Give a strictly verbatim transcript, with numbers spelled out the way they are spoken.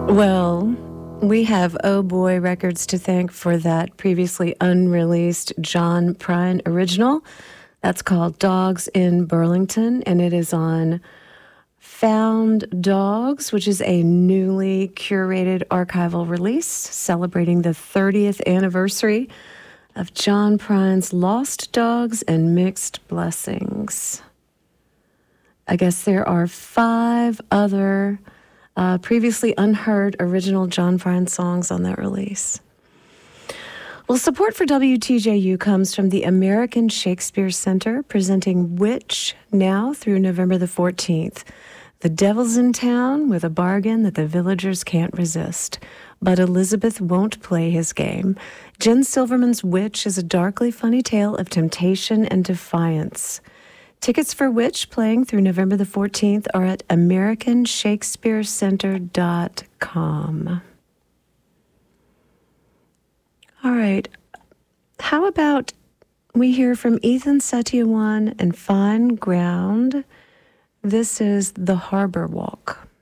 Well, we have Oh Boy Records to thank for that previously unreleased John Prine original. That's called Dogs in Burlington, and it is on Found Dogs, which is a newly curated archival release celebrating the thirtieth anniversary of John Prine's Lost Dogs and Mixed Blessings. I guess there are five other uh, previously unheard original John Prine songs on that release. Well, support for W T J U comes from the American Shakespeare Center, presenting Witch now through November the fourteenth. The devil's in town with a bargain that the villagers can't resist. But Elizabeth won't play his game. Jen Silverman's Witch is a darkly funny tale of temptation and defiance. Tickets for Witch, playing through November the fourteenth, are at american shakespeare center dot com. All right. How about we hear from Ethan Satyawan and Fine Ground? This is The Harbor Walk.